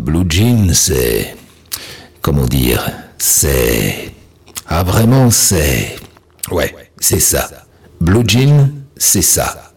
Blue Jean, c'est... Comment dire? C'est... Ah vraiment, c'est... Ouais, c'est ça. Blue Jean, c'est ça.